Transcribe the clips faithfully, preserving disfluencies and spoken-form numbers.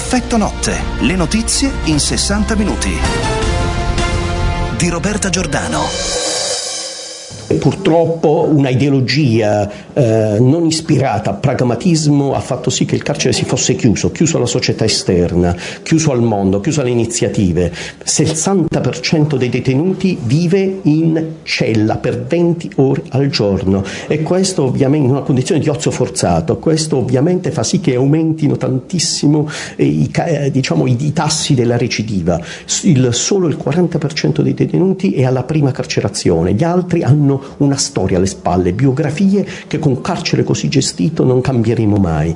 Effetto Notte, le notizie in sessanta minuti. Di Roberta Giordano. Purtroppo una ideologia eh, non ispirata a pragmatismo ha fatto sì che il carcere si fosse chiuso, chiuso alla società esterna, chiuso al mondo, chiuso alle iniziative. sessanta per cento dei detenuti vive in cella per venti ore al giorno e questo ovviamente in una condizione di ozio forzato, questo ovviamente fa sì che aumentino tantissimo eh, i, eh, diciamo, i, i tassi della recidiva. Il, solo il quaranta per cento dei detenuti è alla prima carcerazione, gli altri hanno una storia alle spalle, biografie che con un carcere così gestito non cambieremo mai.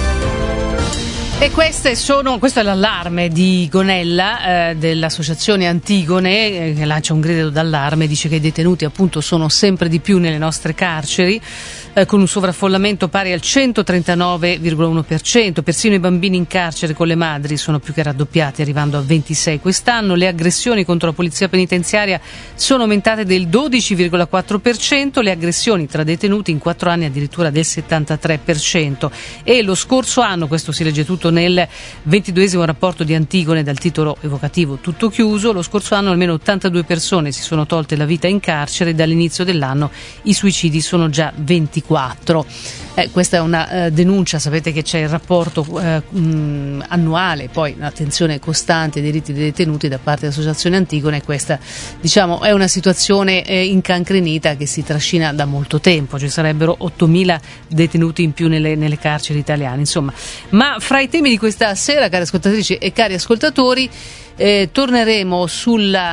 E queste sono, questo è l'allarme di Gonella, eh, dell'associazione Antigone, eh, che lancia un grido d'allarme, dice che i detenuti appunto sono sempre di più nelle nostre carceri, eh, con un sovraffollamento pari al centotrentanove virgola uno per cento, persino i bambini in carcere con le madri sono più che raddoppiati, arrivando a ventisei quest'anno, le aggressioni contro la polizia penitenziaria sono aumentate del dodici virgola quattro per cento, le aggressioni tra detenuti in quattro anni addirittura del settantatré per cento e lo scorso anno, questo si legge tutto nel ventiduesimo rapporto di Antigone dal titolo evocativo Tutto chiuso, lo scorso anno almeno ottantadue persone si sono tolte la vita in carcere, dall'inizio dell'anno i suicidi sono già ventiquattro. Eh, questa è una eh, denuncia, sapete che c'è il rapporto eh, mh, annuale, poi un'attenzione costante ai diritti dei detenuti da parte dell'associazione Antigone e questa diciamo è una situazione eh, incancrenita che si trascina da molto tempo, ci sarebbero ottomila detenuti in più nelle, nelle carceri italiane, insomma. Ma fra i temi di questa sera, cari ascoltatrici e cari ascoltatori, eh, torneremo sulla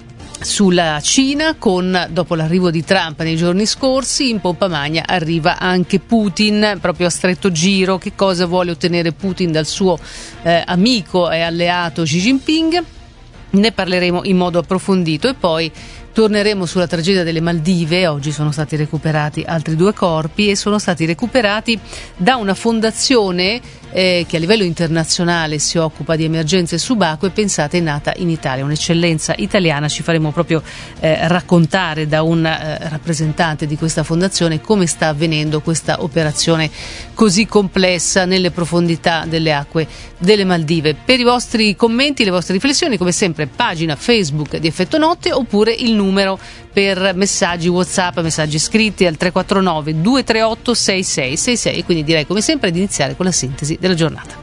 sulla Cina con, dopo l'arrivo di Trump nei giorni scorsi, in pompa magna arriva anche Putin, proprio a stretto giro. Che cosa vuole ottenere Putin dal suo eh, amico e alleato Xi Jinping? Ne parleremo in modo approfondito e poi torneremo sulla tragedia delle Maldive. Oggi sono stati recuperati altri due corpi e sono stati recuperati da una fondazione eh, che a livello internazionale si occupa di emergenze subacquee, pensate, è nata in Italia, un'eccellenza italiana. Ci faremo proprio eh, raccontare da un eh, rappresentante di questa fondazione come sta avvenendo questa operazione così complessa nelle profondità delle acque delle Maldive. Per i vostri commenti, le vostre riflessioni, come sempre, pagina Facebook di Effetto Notte oppure il numero per messaggi WhatsApp, messaggi scritti al tre quattro nove due tre otto sei sei sei sei. Quindi direi come sempre di iniziare con la sintesi della giornata.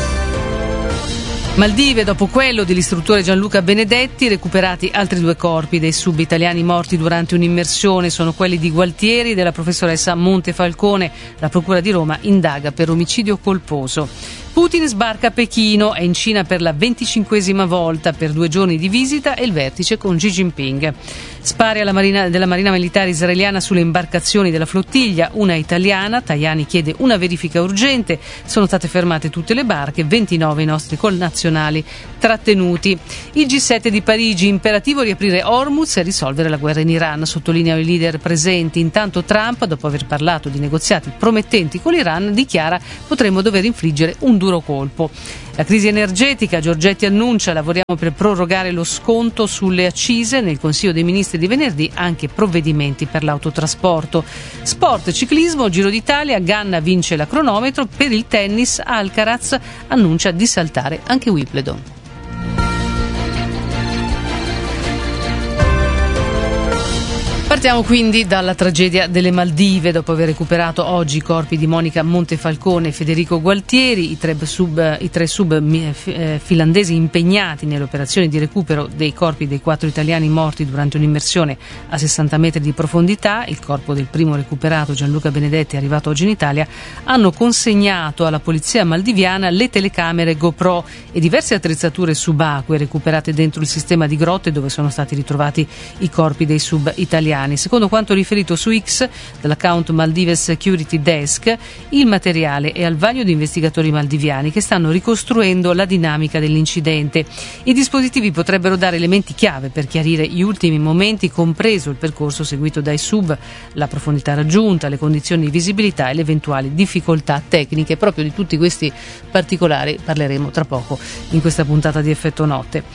Maldive, dopo quello dell'istruttore Gianluca Benedetti, recuperati altri due corpi dei sub italiani morti durante un'immersione, sono quelli di Gualtieri e della professoressa Montefalcone. La procura di Roma indaga per omicidio colposo. Putin sbarca a Pechino, è in Cina per la venticinquesima volta per due giorni di visita e il vertice con Xi Jinping. Spari alla marina, della Marina Militare israeliana sulle imbarcazioni della flottiglia, una italiana. Tajani chiede una verifica urgente, sono state fermate tutte le barche, ventinove i nostri connazionali trattenuti. Il G sette di Parigi, imperativo riaprire Hormuz e risolvere la guerra in Iran, sottolineano i leader presenti. Intanto Trump, dopo aver parlato di negoziati promettenti con l'Iran, dichiara: potremmo dover infliggere un duro colpo. La crisi energetica, Giorgetti annuncia: lavoriamo per prorogare lo sconto sulle accise. Nel Consiglio dei Ministri di venerdì anche provvedimenti per l'autotrasporto. Sport, ciclismo, Giro d'Italia, Ganna vince la cronometro. Per il tennis, Alcaraz annuncia di saltare anche Wimbledon. Partiamo quindi dalla tragedia delle Maldive. Dopo aver recuperato oggi i corpi di Monica Montefalcone e Federico Gualtieri, i tre sub, i tre sub eh, finlandesi impegnati nelle operazioni di recupero dei corpi dei quattro italiani morti durante un'immersione a sessanta metri di profondità, il corpo del primo recuperato, Gianluca Benedetti, arrivato oggi in Italia, hanno consegnato alla polizia maldiviana le telecamere GoPro e diverse attrezzature subacquee recuperate dentro il sistema di grotte dove sono stati ritrovati i corpi dei sub italiani. Secondo quanto riferito su X dall'account Maldives Security Desk, il materiale è al vaglio di investigatori maldiviani che stanno ricostruendo la dinamica dell'incidente. I dispositivi potrebbero dare elementi chiave per chiarire gli ultimi momenti, compreso il percorso seguito dai sub, la profondità raggiunta, le condizioni di visibilità e le eventuali difficoltà tecniche. Proprio di tutti questi particolari parleremo tra poco in questa puntata di Effetto Notte.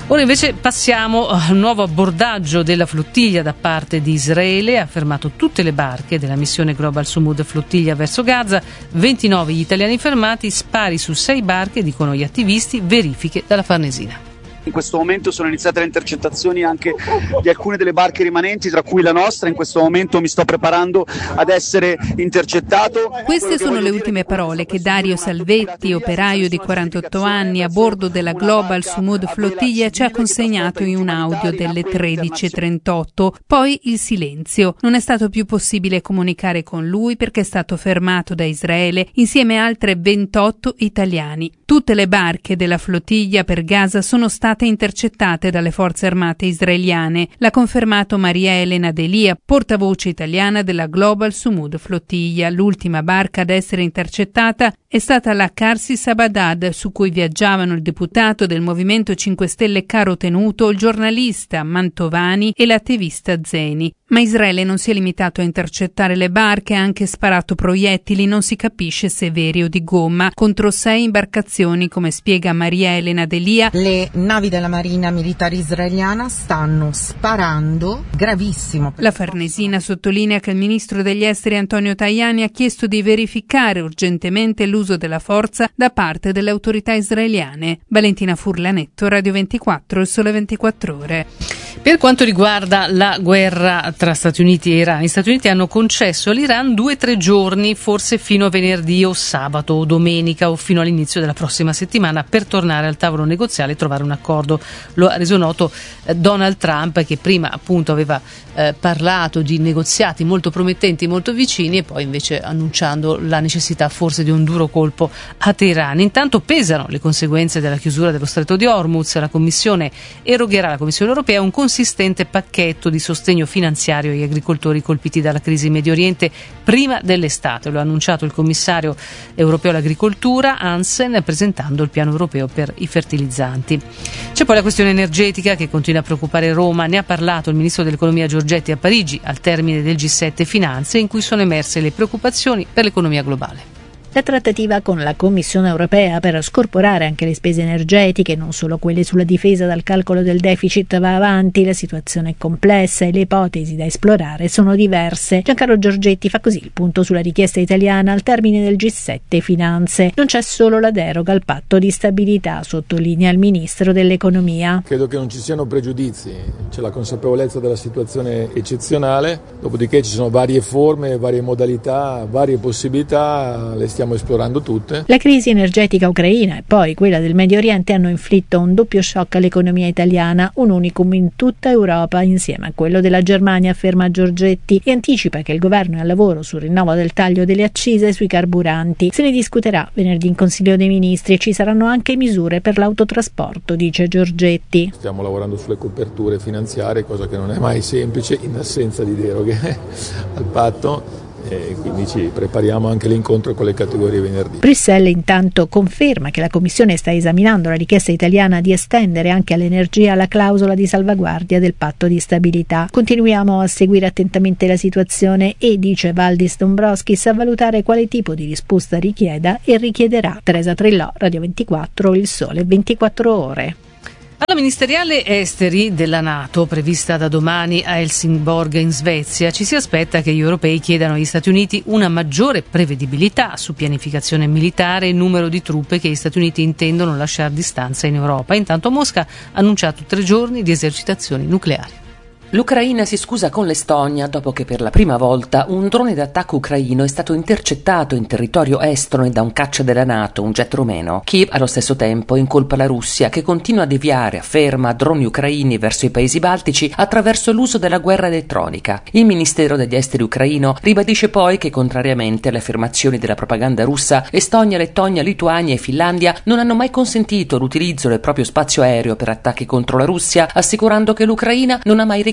Ora invece passiamo al nuovo abbordaggio della flottiglia da parte di Israele. Ha fermato tutte le barche della missione Global Sumud Flottiglia verso Gaza, ventinove gli italiani fermati, spari su sei barche, dicono gli attivisti, verifiche dalla Farnesina. In questo momento sono iniziate le intercettazioni anche di alcune delle barche rimanenti, tra cui la nostra. In questo momento mi sto preparando ad essere intercettato. Queste sono le ultime parole che Dario Salvetti, operaio di quarantotto anni a bordo della Global Sumud Flottiglia, ci ha consegnato in un audio delle tredici e trentotto. Poi il silenzio. Non è stato più possibile comunicare con lui perché è stato fermato da Israele insieme a altre ventotto italiani. Tutte le barche della flottiglia per Gaza sono state intercettate dalle forze armate israeliane. L'ha confermato Maria Elena Delia, portavoce italiana della Global Sumud Flottiglia. L'ultima barca ad essere intercettata è stata la Karsi Sabadad, su cui viaggiavano il deputato del Movimento cinque Stelle Caro Tenuto, il giornalista Mantovani e l'attivista Zeni. Ma Israele non si è limitato a intercettare le barche, ha anche sparato proiettili, non si capisce se veri o di gomma, contro sei imbarcazioni, come spiega Maria Elena Delia. Le navi della Marina Militare Israeliana stanno sparando, gravissimo. La Farnesina sottolinea che il ministro degli esteri Antonio Tajani ha chiesto di verificare urgentemente l'uso della forza da parte delle autorità israeliane. Valentina Furlanetto, Radio ventiquattro, Il Sole ventiquattro Ore. Per quanto riguarda la guerra tra Stati Uniti e Iran, gli Stati Uniti hanno concesso all'Iran due o tre giorni, forse fino a venerdì o sabato o domenica o fino all'inizio della prossima settimana, per tornare al tavolo negoziale e trovare un accordo. Lo ha reso noto eh, Donald Trump, che prima appunto aveva eh, parlato di negoziati molto promettenti, molto vicini, e poi invece annunciando la necessità forse di un duro colpo a Teheran. Intanto pesano le conseguenze della chiusura dello Stretto di Hormuz. La Commissione erogherà, la Commissione europea, un consistente pacchetto di sostegno finanziario agli agricoltori colpiti dalla crisi in Medio Oriente prima dell'estate. Lo ha annunciato il commissario europeo all'agricoltura Hansen, presentando il piano europeo per i fertilizzanti. C'è poi la questione energetica che continua a preoccupare Roma. Ne ha parlato il ministro dell'economia Giorgetti a Parigi al termine del G sette Finanze, in cui sono emerse le preoccupazioni per l'economia globale. La trattativa con la Commissione europea per scorporare anche le spese energetiche, non solo quelle sulla difesa dal calcolo del deficit, va avanti. La situazione è complessa e le ipotesi da esplorare sono diverse. Giancarlo Giorgetti fa così il punto sulla richiesta italiana al termine del G sette Finanze. Non c'è solo la deroga al patto di stabilità, sottolinea il ministro dell'economia. Credo che non ci siano pregiudizi, c'è la consapevolezza della situazione eccezionale, dopodiché ci sono varie forme, varie modalità, varie possibilità, le stiamo esplorando tutte. La crisi energetica ucraina e poi quella del Medio Oriente hanno inflitto un doppio shock all'economia italiana, un unicum in tutta Europa insieme a quello della Germania, afferma Giorgetti, e anticipa che il governo è al lavoro sul rinnovo del taglio delle accise sui carburanti. Se ne discuterà venerdì in Consiglio dei Ministri e ci saranno anche misure per l'autotrasporto, dice Giorgetti. Stiamo lavorando sulle coperture finanziarie, cosa che non è mai semplice in assenza di deroghe al patto. E quindi ci prepariamo anche l'incontro con le categorie venerdì. Bruxelles intanto conferma che la Commissione sta esaminando la richiesta italiana di estendere anche all'energia la clausola di salvaguardia del patto di stabilità. Continuiamo a seguire attentamente la situazione e, dice Valdis Dombrovskis, a valutare quale tipo di risposta richieda e richiederà. Teresa Trillò, Radio ventiquattro, Il Sole ventiquattro Ore. Alla ministeriale esteri della NATO, prevista da domani a Helsingborg in Svezia, ci si aspetta che gli europei chiedano agli Stati Uniti una maggiore prevedibilità su pianificazione militare e numero di truppe che gli Stati Uniti intendono lasciare di stanza in Europa. Intanto Mosca ha annunciato tre giorni di esercitazioni nucleari. L'Ucraina si scusa con l'Estonia dopo che per la prima volta un drone d'attacco ucraino è stato intercettato in territorio estone da un caccia della NATO, un jet rumeno. Kiev allo stesso tempo incolpa la Russia, che continua a deviare, afferma, droni ucraini verso i paesi baltici attraverso l'uso della guerra elettronica. Il Ministero degli Esteri ucraino ribadisce poi che, contrariamente alle affermazioni della propaganda russa, Estonia, Lettonia, Lituania e Finlandia non hanno mai consentito l'utilizzo del proprio spazio aereo per attacchi contro la Russia, assicurando che l'Ucraina non ha mai richiesto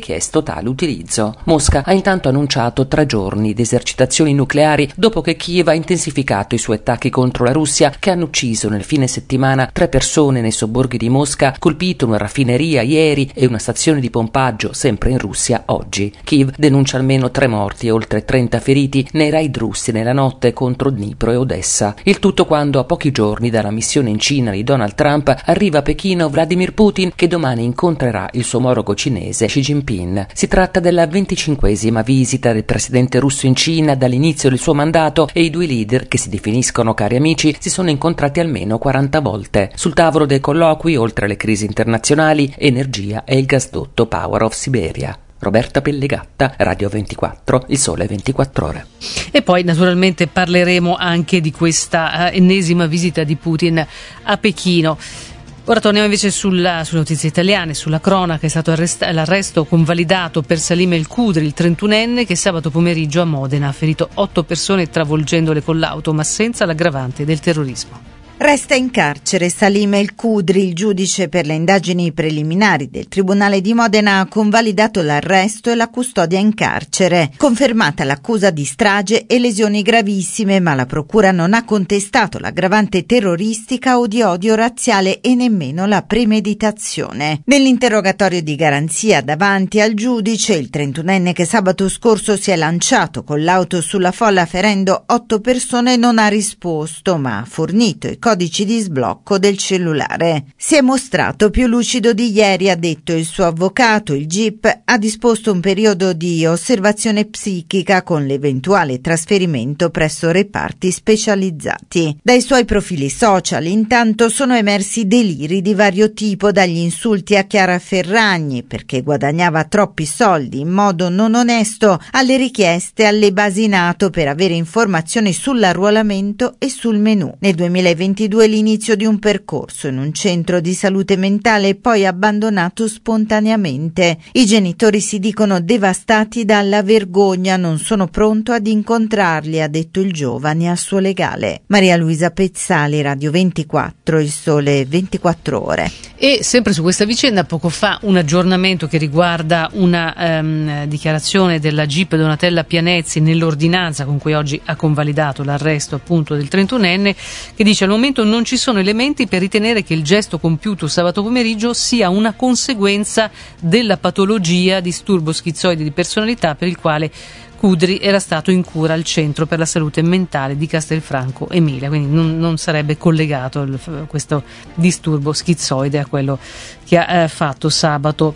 chiesto tale utilizzo. Mosca ha intanto annunciato tre giorni di esercitazioni nucleari dopo che Kiev ha intensificato i suoi attacchi contro la Russia, che hanno ucciso nel fine settimana tre persone nei sobborghi di Mosca, colpito una raffineria ieri e una stazione di pompaggio sempre in Russia oggi. Kiev denuncia almeno tre morti e oltre trenta feriti nei raid russi nella notte contro Dnipro e Odessa. Il tutto quando a pochi giorni dalla missione in Cina di Donald Trump arriva a Pechino Vladimir Putin, che domani incontrerà il suo omologo cinese Xi Jinping. Si tratta della venticinquesima visita del presidente russo in Cina dall'inizio del suo mandato e i due leader, che si definiscono cari amici, si sono incontrati almeno quaranta volte. Sul tavolo dei colloqui, oltre alle crisi internazionali, energia e il gasdotto Power of Siberia. Roberta Pellegatta, Radio ventiquattro, Il Sole ventiquattro Ore. E poi naturalmente parleremo anche di questa uh, ennesima visita di Putin a Pechino. Ora torniamo invece sulla, sulle notizie italiane, sulla cronaca. È stato arrest- l'arresto convalidato per Salim El Khudri, il trentunenne, che sabato pomeriggio a Modena ha ferito otto persone travolgendole con l'auto, ma senza l'aggravante del terrorismo. Resta in carcere Salim El Khudri. Il giudice per le indagini preliminari del Tribunale di Modena ha convalidato l'arresto e la custodia in carcere. Confermata l'accusa di strage e lesioni gravissime, ma la procura non ha contestato l'aggravante terroristica o di odio razziale e nemmeno la premeditazione. Nell'interrogatorio di garanzia davanti al giudice, il trentunenne, che sabato scorso si è lanciato con l'auto sulla folla ferendo otto persone, non ha risposto, ma ha fornito i codici di sblocco del cellulare. Si è mostrato più lucido di ieri, ha detto il suo avvocato. Il G I P ha disposto un periodo di osservazione psichica con l'eventuale trasferimento presso reparti specializzati. Dai suoi profili social intanto sono emersi deliri di vario tipo, dagli insulti a Chiara Ferragni perché guadagnava troppi soldi in modo non onesto, alle richieste alle basi NATO per avere informazioni sull'arruolamento e sul menù. Nel duemilaventidue l'inizio di un percorso in un centro di salute mentale, poi abbandonato spontaneamente. I genitori si dicono devastati dalla vergogna, non sono pronto ad incontrarli, ha detto il giovane al suo legale. Maria Luisa Pezzali, Radio ventiquattro, Il Sole ventiquattro Ore. E sempre su questa vicenda, poco fa un aggiornamento che riguarda una um, dichiarazione della G I P Donatella Pianezzi nell'ordinanza con cui oggi ha convalidato l'arresto appunto del trentunenne, che dice: al momento non ci sono elementi per ritenere che il gesto compiuto sabato pomeriggio sia una conseguenza della patologia disturbo schizoide di personalità per il quale Khudri era stato in cura al Centro per la Salute Mentale di Castelfranco Emilia, quindi non, non sarebbe collegato il, questo disturbo schizoide a quello che ha eh, fatto sabato.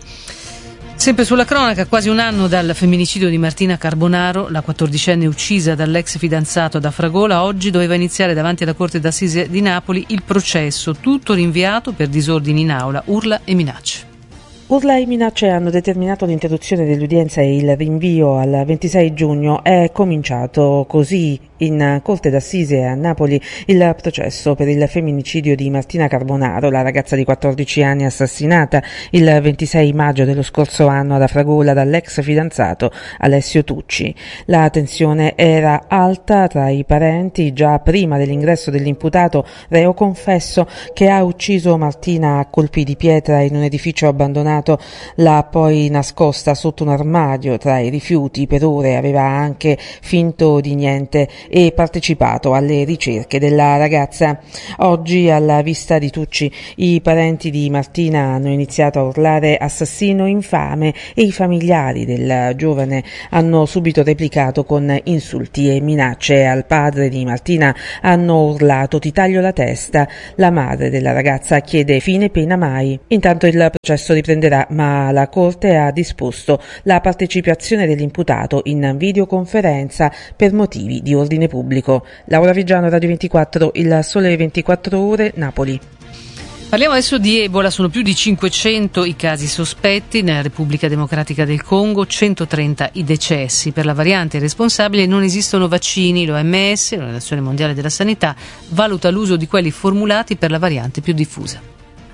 Sempre sulla cronaca, quasi un anno dal femminicidio di Martina Carbonaro, la quattordicenne uccisa dall'ex fidanzato ad Afragola, oggi doveva iniziare davanti alla Corte d'Assise di Napoli il processo, tutto rinviato per disordini in aula, urla e minacce. Urla e minacce hanno determinato l'interruzione dell'udienza e il rinvio al ventisei giugno. È cominciato così in Corte d'Assise a Napoli il processo per il femminicidio di Martina Carbonaro, la ragazza di quattordici anni assassinata il ventisei maggio dello scorso anno ad Afragola dall'ex fidanzato Alessio Tucci. La tensione era alta tra i parenti già prima dell'ingresso dell'imputato, reo confesso, che ha ucciso Martina a colpi di pietra in un edificio abbandonato. L'ha poi nascosta sotto un armadio tra i rifiuti. Per ore aveva anche finto di niente e partecipato alle ricerche della ragazza. Oggi, alla vista di Tucci, i parenti di Martina hanno iniziato a urlare assassino infame e i familiari del giovane hanno subito replicato con insulti e minacce. Al padre di Martina hanno urlato ti taglio la testa. La madre della ragazza chiede fine pena mai. Intanto il processo riprenderà, ma la Corte ha disposto la partecipazione dell'imputato in videoconferenza per motivi di ordine pubblico. Laura Viggiano, Radio ventiquattro, Il Sole ventiquattro Ore, Napoli. Parliamo adesso di Ebola. Sono più di cinquecento i casi sospetti nella Repubblica Democratica del Congo, centotrenta i decessi. Per la variante responsabile non esistono vaccini. L'O M S, l'Organizzazione Mondiale della Sanità, valuta l'uso di quelli formulati per la variante più diffusa.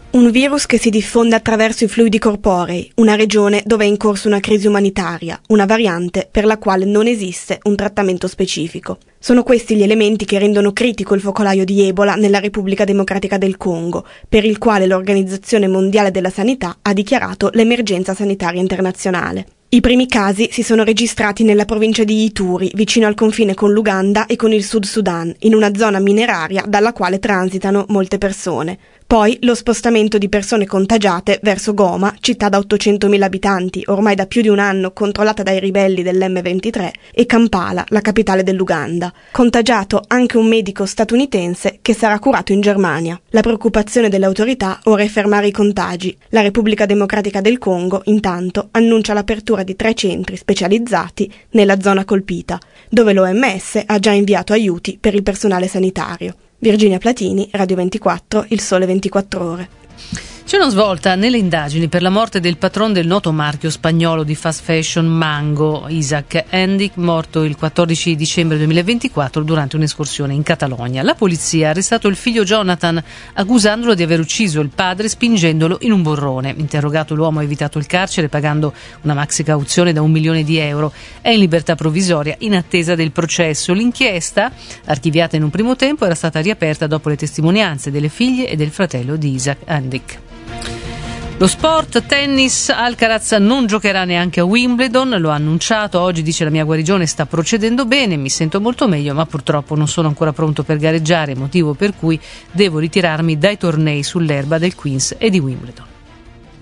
Un virus che si diffonde attraverso i fluidi corporei, una regione dove è in corso una crisi umanitaria, una variante per la quale non esiste un trattamento specifico. Sono questi gli elementi che rendono critico il focolaio di Ebola nella Repubblica Democratica del Congo, per il quale l'Organizzazione Mondiale della Sanità ha dichiarato l'emergenza sanitaria internazionale. I primi casi si sono registrati nella provincia di Ituri, vicino al confine con l'Uganda e con il Sud Sudan, in una zona mineraria dalla quale transitano molte persone. Poi lo spostamento di persone contagiate verso Goma, città da ottocentomila abitanti, ormai da più di un anno controllata dai ribelli dell'emme ventitré, e Kampala, la capitale dell'Uganda. Contagiato anche un medico statunitense che sarà curato in Germania. La preoccupazione delle autorità ora è fermare i contagi. La Repubblica Democratica del Congo, intanto, annuncia l'apertura di tre centri specializzati nella zona colpita, dove l'O M S ha già inviato aiuti per il personale sanitario. Virginia Platini, Radio ventiquattro, Il Sole ventiquattro Ore. C'è una svolta nelle indagini per la morte del patron del noto marchio spagnolo di fast fashion Mango, Isaac Hendick, morto il quattordici dicembre duemilaventiquattro durante un'escursione in Catalogna. La polizia ha arrestato il figlio Jonathan, accusandolo di aver ucciso il padre spingendolo in un burrone. Interrogato, l'uomo ha evitato il carcere pagando una maxi cauzione da un milione di euro. È in libertà provvisoria in attesa del processo. L'inchiesta, archiviata in un primo tempo, era stata riaperta dopo le testimonianze delle figlie e del fratello di Isaac Hendick. Lo sport, tennis, Alcaraz non giocherà neanche a Wimbledon, lo ha annunciato, oggi dice la mia guarigione sta procedendo bene, mi sento molto meglio ma purtroppo non sono ancora pronto per gareggiare, motivo per cui devo ritirarmi dai tornei sull'erba del Queens e di Wimbledon.